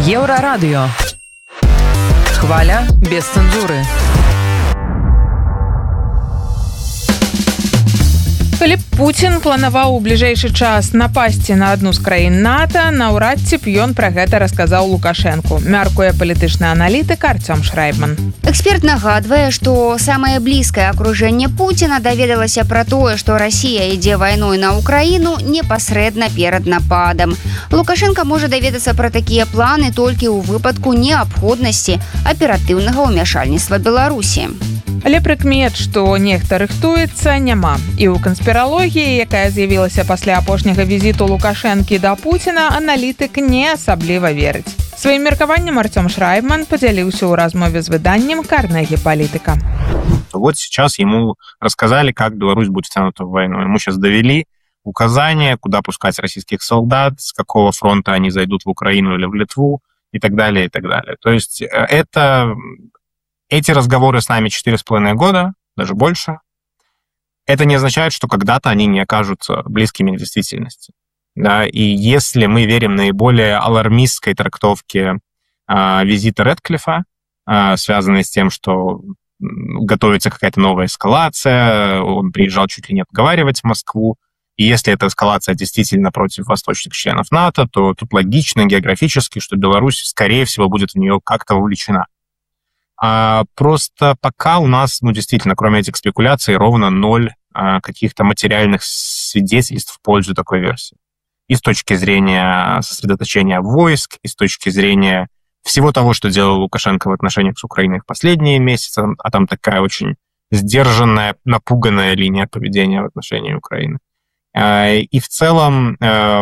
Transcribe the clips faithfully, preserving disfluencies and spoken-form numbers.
Еврорадио. Хваля без цензуры. Калі Пуцін планаваў у бліжэйшы час напасці на адну з краін НАТО, наўрад ці б ён пра гэта расказаў Лукашэнку, мяркуе палітычны аналітык Артём Шрайбман. Эксперт нагадвае, што самае блізкае акружэнне Пуціна даведалася пра тое, што Расія ідзе вайной на Украіну непасрэдна перад нападам. Лукашенка можа даведацца пра такія планы толькі ў выпадку неабходнасці аператыўнага ўмяшальніцтва Беларусі. Але прыкмет, што нехта рыхтуецца, няма. І ў канспіралогіі, якая з'явілася пасля апошняга візіту Лукашэнкі да Пуціна, аналітык не асабліва верыць. Сваім меркаваннем Артём Шрайбман подзяліўся ў размове з выданнем Карнеги Политика. Вот сейчас ему рассказали, как Беларусь будет втянута в войну. Ему сейчас довели указания, куда пускать российских солдат, с какого фронта они зайдут в Украину или в Литву и так далее, и так далее. То есть это... Эти разговоры с нами четыре с половиной года, даже больше. Это не означает, что когда-то они не окажутся близкими к действительности. Да? И если мы верим наиболее алармистской трактовке э, визита Рэдклиффа, э, связанной с тем, что готовится какая-то новая эскалация, он приезжал чуть ли не отговаривать в Москву, и если эта эскалация действительно против восточных членов НАТО, то тут логично географически, что Беларусь, скорее всего, будет в нее как-то вовлечена. А просто пока у нас, ну, действительно, кроме этих спекуляций, ровно ноль а, каких-то материальных свидетельств в пользу такой версии. И с точки зрения сосредоточения войск, и с точки зрения всего того, что делал Лукашенко в отношениях с Украиной в последние месяцы, а там такая очень сдержанная, напуганная линия поведения в отношении Украины. И в целом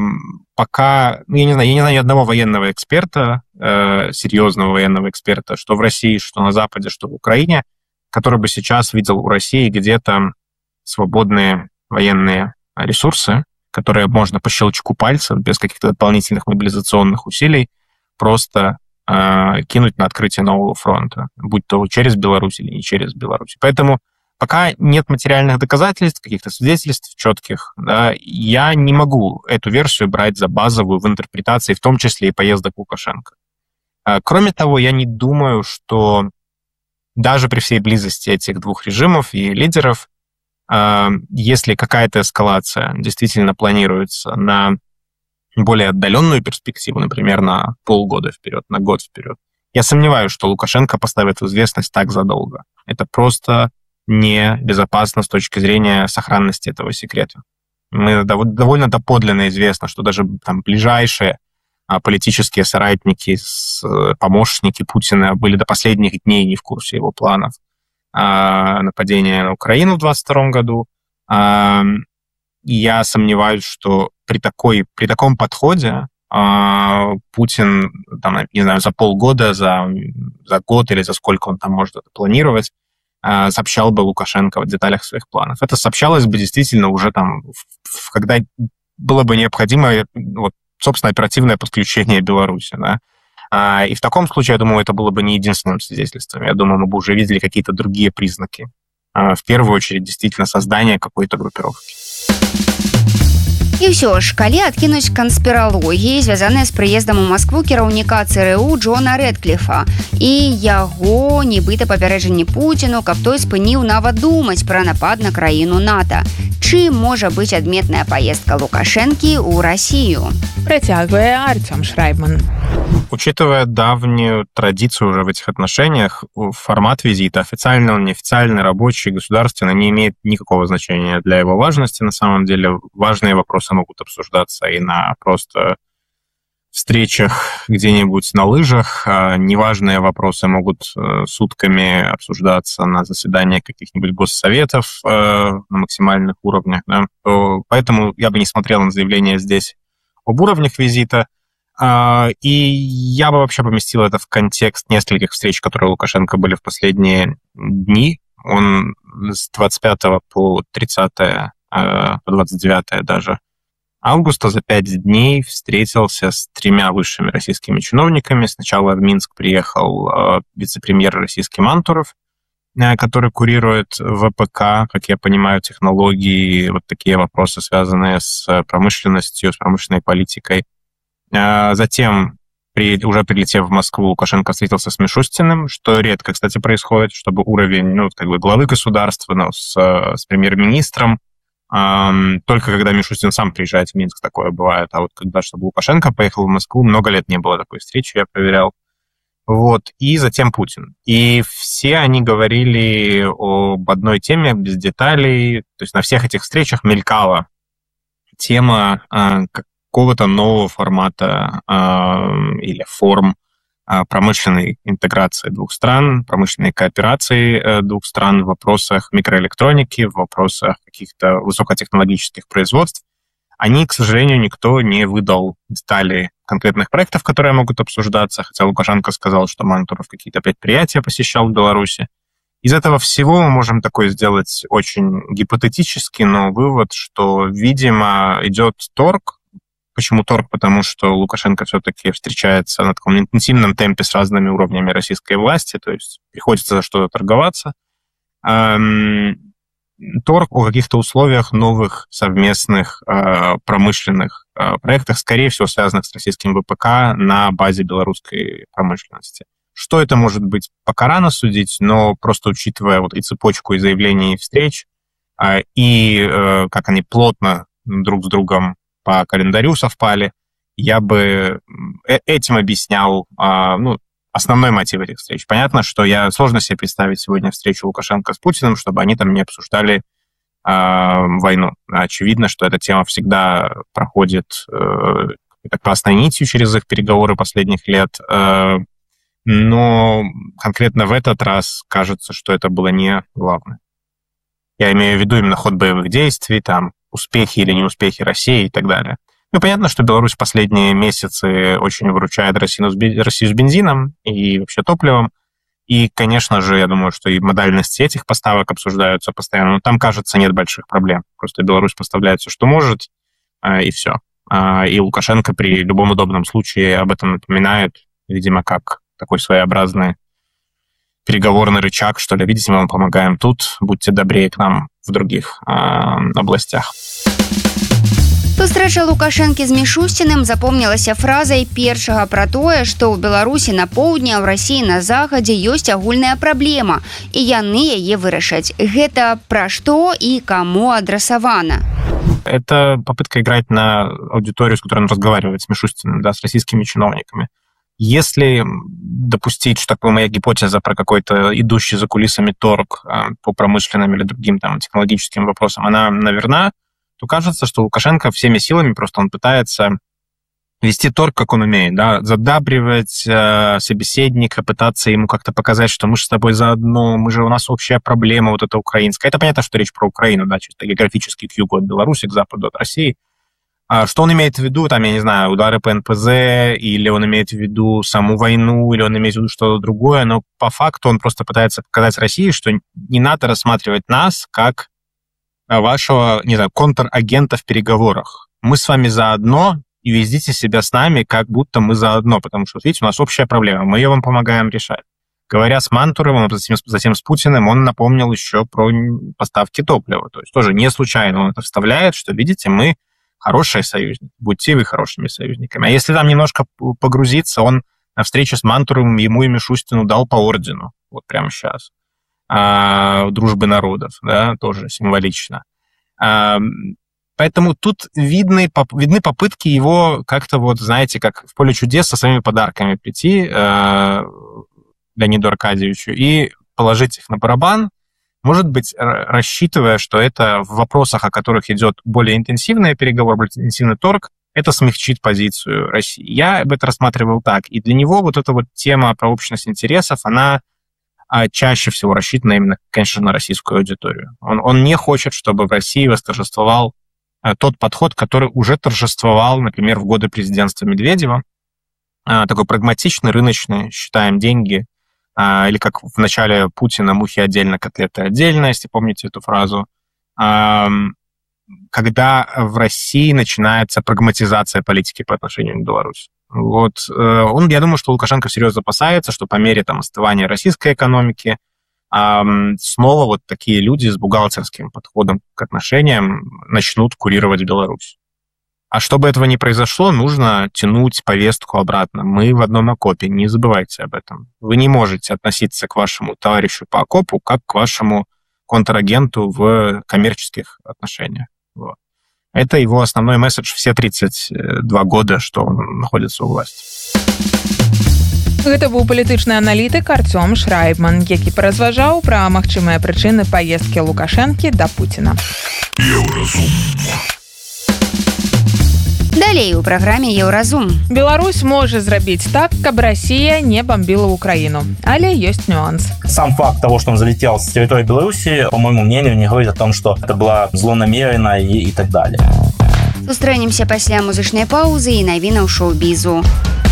пока, я не знаю, я не знаю ни одного военного эксперта, серьезного военного эксперта, что в России, что на Западе, что в Украине, который бы сейчас видел у России где-то свободные военные ресурсы, которые можно по щелчку пальцев, без каких-то дополнительных мобилизационных усилий, просто кинуть на открытие нового фронта, будь то через Беларусь или не через Беларусь. Поэтому пока нет материальных доказательств, каких-то свидетельств четких, да, я не могу эту версию брать за базовую в интерпретации, в том числе и поездок Лукашенко. Кроме того, я не думаю, что даже при всей близости этих двух режимов и лидеров, если какая-то эскалация действительно планируется на более отдаленную перспективу, например, на полгода вперед, на год вперед, я сомневаюсь, что Лукашенко поставит в известность так задолго. Это просто небезопасно с точки зрения сохранности этого секрета. Мы довольно доподлинно известно, что даже там ближайшие политические соратники, помощники Путина были до последних дней не в курсе его планов нападения на Украину в двадцать втором году. И я сомневаюсь, что при, такой, при таком подходе Путин, там, не знаю, за полгода, за, за год или за сколько он там может это планировать, сообщал бы Лукашенко в деталях своих планов. Это сообщалось бы действительно уже там, когда было бы необходимо, вот, собственно, оперативное подключение Беларуси. Да? И в таком случае, я думаю, это было бы не единственным свидетельством. Я думаю, мы бы уже видели какие-то другие признаки. В первую очередь, действительно, создание какой-то группировки. І ўсё ж, калі адкінуць канспіралогіі, звязаныя з прыездам у Маскву кіраўніка ЦРУ Джона Рэдкліфа і яго нібыта папярэджанне Пуціну, каб той спыніў нават думаць пра напад на краіну НАТО. Чым можа быць адметная паездка Лукашэнкі ў Расію? Працягвае Артём Шрайбман. Учитывая давнюю традицию уже в этих отношениях, формат визита, официальный он, неофициальный, рабочий, государственный, не имеет никакого значения для его важности. На самом деле важные вопросы могут обсуждаться и на просто встречах где-нибудь на лыжах, а неважные вопросы могут сутками обсуждаться на заседаниях каких-нибудь госсоветов на максимальных уровнях. Да? Поэтому я бы не смотрел на заявление здесь об уровнях визита. И я бы вообще поместил это в контекст нескольких встреч, которые у Лукашенко были в последние дни. Он с двадцать пятого по тридцатое, по двадцать девятое даже августа за пять дней встретился с тремя высшими российскими чиновниками. Сначала в Минск приехал вице-премьер российский Мантуров, который курирует ВПК, как я понимаю, технологии, вот такие вопросы, связанные с промышленностью, с промышленной политикой. Затем при, уже прилетев в Москву, Лукашенко встретился с Мишустиным, что редко, кстати, происходит, чтобы уровень, ну, как бы главы государства, ну, с, с премьер-министром, эм, только когда Мишустин сам приезжает в Минск, такое бывает. А вот когда, чтобы Лукашенко поехал в Москву, много лет не было такой встречи, я проверял. Вот, и затем Путин. И все они говорили об одной теме без деталей, то есть на всех этих встречах мелькала тема э, какого-то нового формата э, или форм э, промышленной интеграции двух стран, промышленной кооперации э, двух стран в вопросах микроэлектроники, в вопросах каких-то высокотехнологических производств. Они, к сожалению, никто не выдал детали конкретных проектов, которые могут обсуждаться, хотя Лукашенко сказал, что Мантуров какие-то предприятия посещал в Беларуси. Из этого всего мы можем такой сделать очень гипотетический, но вывод, что, видимо, идет торг. Почему торг? Потому что Лукашенко все-таки встречается на таком интенсивном темпе с разными уровнями российской власти, то есть приходится за что-то торговаться. Торг о каких-то условиях новых совместных э, промышленных э, проектах, скорее всего, связанных с российским ВПК на базе белорусской промышленности. Что это может быть, пока рано судить, но просто учитывая вот и цепочку и заявлений, и встреч, э, и э, как они плотно друг с другом по календарю совпали, я бы этим объяснял, э, ну, основной мотив этих встреч. Понятно, что я сложно себе представить сегодня встречу Лукашенко с Путиным, чтобы они там не обсуждали э, войну. Очевидно, что эта тема всегда проходит э, красной нитью через их переговоры последних лет. Э, но конкретно в этот раз кажется, что это было не главное. Я имею в виду именно ход боевых действий, там, успехи или неуспехи России и так далее. Ну, понятно, что Беларусь в последние месяцы очень выручает Россию с бензином и вообще топливом. И, конечно же, я думаю, что и модальности этих поставок обсуждаются постоянно. Но там, кажется, нет больших проблем. Просто Беларусь поставляет все, что может, и все. И Лукашенко при любом удобном случае об этом напоминает, видимо, как такой своеобразный переговорный рычаг, что ли. Видите, мы вам помогаем тут, будьте добрее к нам в других областях. Сустрэча Лукашэнкі з Мішусціным запомнілася фразай першага пра тое, што ў Беларусі на поўдні, а ў Расіі на захадзе ёсць агульная праблема, і яны яе вырашаць. Гэта пра што і каму адрасавана? Это попытка играть на аудиторию, с которой он разговаривает, с Мишустиным, да, с российскими чиновниками. Если допустить, что такая моя гипотеза про какой-то идущий за кулисами торг по промышленным или другим там технологическим вопросам, она, наверное, то кажется, что Лукашенко всеми силами просто он пытается вести торг, как он умеет, да, задабривать э, собеседника, пытаться ему как-то показать, что мы же с тобой заодно, мы же, у нас общая проблема вот эта украинская. Это понятно, что речь про Украину, да, чисто географически к югу от Беларуси, к западу от России. А что он имеет в виду, там, я не знаю, удары по эн пэ зэ, или он имеет в виду саму войну, или он имеет в виду что-то другое, но по факту он просто пытается показать России, что не надо рассматривать нас как вашего, не знаю, контрагента в переговорах. Мы с вами заодно, и ведите себя с нами, как будто мы заодно, потому что, видите, у нас общая проблема, мы ее вам помогаем решать. Говоря с Мантуровым, затем, затем с Путиным, он напомнил еще про поставки топлива. То есть тоже не случайно он это вставляет, что, видите, мы хорошие союзники, будьте вы хорошими союзниками. А если там немножко погрузиться, он на встрече с Мантуровым ему и Мишустину дал по ордену, вот прямо сейчас. А, дружбы народов, да, тоже символично. А, поэтому тут видны, видны попытки его как-то вот, знаете, как в поле чудес со своими подарками прийти э, Леониду Аркадьевичу и положить их на барабан, может быть, рассчитывая, что это в вопросах, о которых идет более интенсивный переговор, более интенсивный торг, это смягчит позицию России. Я бы это рассматривал так. И для него вот эта вот тема про общность интересов, она а чаще всего рассчитана именно, конечно, на российскую аудиторию. Он, он не хочет, чтобы в России восторжествовал а, тот подход, который уже торжествовал, например, в годы президентства Медведева. А, такой прагматичный, рыночный, считаем деньги. А, или как в начале Путина «мухи отдельно, котлеты отдельно», если помните эту фразу. А, когда в России начинается прагматизация политики по отношению к Беларуси. Вот он, я думаю, что Лукашенко серьезно опасается, что по мере там остывания российской экономики эм, снова вот такие люди с бухгалтерским подходом к отношениям начнут курировать Беларусь. А чтобы этого не произошло, нужно тянуть повестку обратно. Мы в одном окопе, не забывайте об этом. Вы не можете относиться к вашему товарищу по окопу как к вашему контрагенту в коммерческих отношениях. Вот. Это его основной месседж все тридцать два года, что он находится у власти. Гэта быў палітычны аналітык Артём Шрайбман, які паразважаў пра магчымыя прычыны паездкі Лукашэнкі да Пуціна. Далей у праграме «Еўразум». Беларусь можа зрабіць так, каб Россия не бомбила Украину. Але есть нюанс. Сам факт того, что он залетел с территории Беларуси, по моему мнению, не говорит о том, что это было злонамеренно и, и так далее. Сустрэнемся пасля музычнай паузы і навінаў шоу-бізу.